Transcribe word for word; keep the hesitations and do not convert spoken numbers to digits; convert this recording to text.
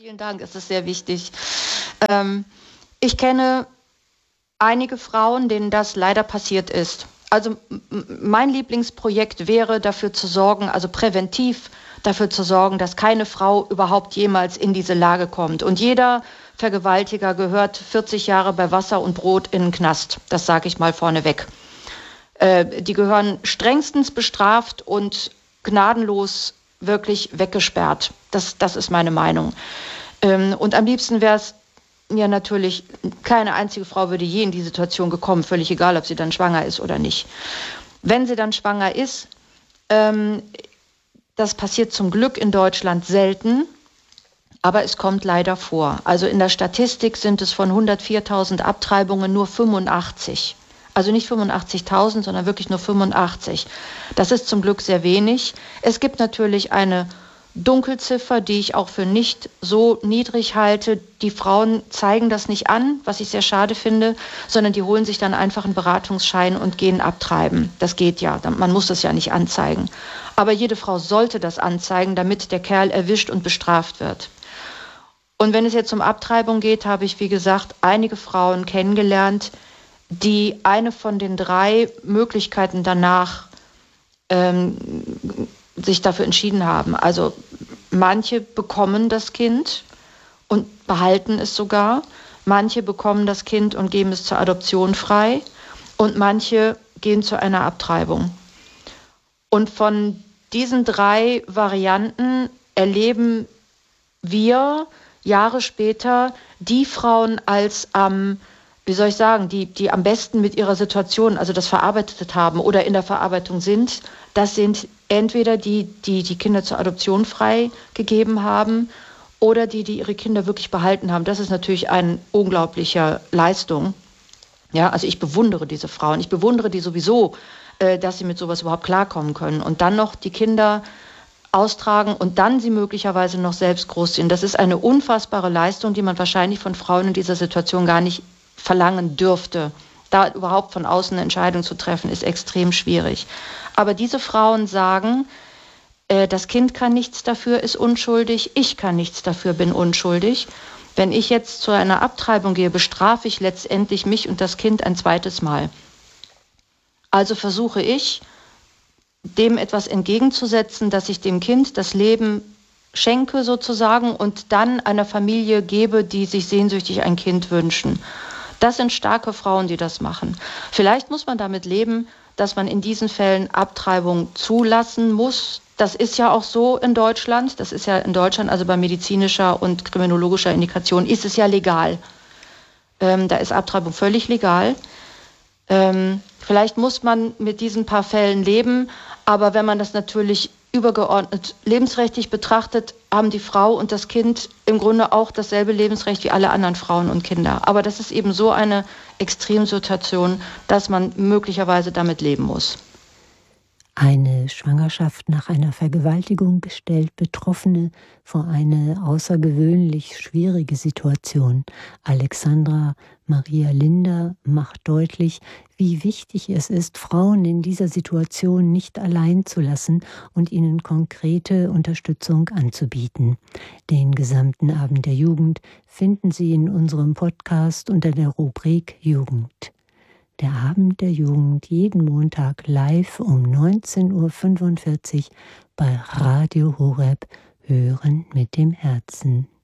Vielen Dank, es ist sehr wichtig. Ähm, ich kenne einige Frauen, denen das leider passiert ist. Also m- mein Lieblingsprojekt wäre, dafür zu sorgen, also präventiv dafür zu sorgen, dass keine Frau überhaupt jemals in diese Lage kommt. Und jeder Vergewaltiger gehört vierzig Jahre bei Wasser und Brot in den Knast. Das sage ich mal vorneweg. Äh, die gehören strengstens bestraft und gnadenlos wirklich weggesperrt. Das, das ist meine Meinung. Ähm, und am liebsten wäre es mir natürlich, keine einzige Frau würde je in die Situation gekommen, völlig egal, ob sie dann schwanger ist oder nicht. Wenn sie dann schwanger ist, ähm, das passiert zum Glück in Deutschland selten, aber es kommt leider vor. Also in der Statistik sind es von hundertviertausend Abtreibungen nur fünfundachtzig. Also nicht fünfundachtzigtausend, sondern wirklich nur fünfundachtzig. Das ist zum Glück sehr wenig. Es gibt natürlich eine Dunkelziffer, die ich auch für nicht so niedrig halte. Die Frauen zeigen das nicht an, was ich sehr schade finde, sondern die holen sich dann einfach einen Beratungsschein und gehen abtreiben. Das geht ja, man muss das ja nicht anzeigen. Aber jede Frau sollte das anzeigen, damit der Kerl erwischt und bestraft wird. Und wenn es jetzt um Abtreibung geht, habe ich, wie gesagt, einige Frauen kennengelernt, die eine von den drei Möglichkeiten danach ähm, sich dafür entschieden haben. Also manche bekommen das Kind und behalten es sogar, manche bekommen das Kind und geben es zur Adoption frei und manche gehen zu einer Abtreibung. Und von diesen drei Varianten erleben wir Jahre später die Frauen als am ähm, wie soll ich sagen, die, die am besten mit ihrer Situation, also das verarbeitet haben oder in der Verarbeitung sind, das sind entweder die, die die Kinder zur Adoption freigegeben haben oder die, die ihre Kinder wirklich behalten haben. Das ist natürlich eine unglaubliche Leistung. Ja, also ich bewundere diese Frauen. Ich bewundere die sowieso, äh, dass sie mit sowas überhaupt klarkommen können. Und dann noch die Kinder austragen und dann sie möglicherweise noch selbst großziehen. Das ist eine unfassbare Leistung, die man wahrscheinlich von Frauen in dieser Situation gar nicht verlangen dürfte. Da überhaupt von außen eine Entscheidung zu treffen, ist extrem schwierig. Aber diese Frauen sagen, äh, das Kind kann nichts dafür, ist unschuldig, ich kann nichts dafür, bin unschuldig. Wenn ich jetzt zu einer Abtreibung gehe, bestrafe ich letztendlich mich und das Kind ein zweites Mal. Also versuche ich, dem etwas entgegenzusetzen, dass ich dem Kind das Leben schenke sozusagen und dann einer Familie gebe, die sich sehnsüchtig ein Kind wünschen. Das sind starke Frauen, die das machen. Vielleicht muss man damit leben, dass man in diesen Fällen Abtreibung zulassen muss. Das ist ja auch so in Deutschland. Das ist ja in Deutschland, also bei medizinischer und kriminologischer Indikation, ist es ja legal. Ähm, da ist Abtreibung völlig legal. Ähm, vielleicht muss man mit diesen paar Fällen leben, aber wenn man das natürlich übergeordnet lebensrechtlich betrachtet, haben die Frau und das Kind im Grunde auch dasselbe Lebensrecht wie alle anderen Frauen und Kinder. Aber das ist eben so eine Extremsituation, dass man möglicherweise damit leben muss. Eine Schwangerschaft nach einer Vergewaltigung stellt Betroffene vor eine außergewöhnlich schwierige Situation. Alexandra Maria Linder macht deutlich, wie wichtig es ist, Frauen in dieser Situation nicht allein zu lassen und ihnen konkrete Unterstützung anzubieten. Den gesamten Abend der Jugend finden Sie in unserem Podcast unter der Rubrik Jugend. Der Abend der Jugend jeden Montag live um neunzehn Uhr fünfundvierzig bei Radio Horeb. Hören mit dem Herzen.